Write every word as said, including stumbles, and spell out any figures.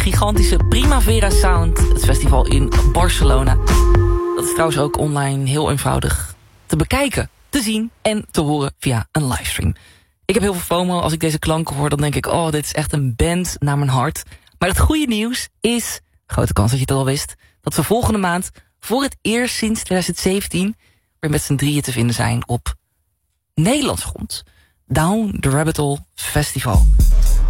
gigantische Primavera Sound, het festival in Barcelona. Dat is trouwens ook online heel eenvoudig te bekijken, te zien en te horen via een livestream. Ik heb heel veel FOMO. Als ik deze klanken hoor, dan denk ik, oh, dit is echt een band naar mijn hart. Maar het goede nieuws is, grote kans dat je het al wist, dat we volgende maand voor het eerst sinds twintig zeventien weer met z'n drieën te vinden zijn op Nederlands grond. Down the Rabbit Hole Festival.